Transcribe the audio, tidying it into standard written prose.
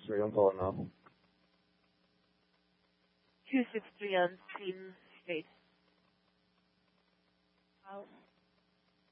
263, I'm calling now. 263 on Queen Street.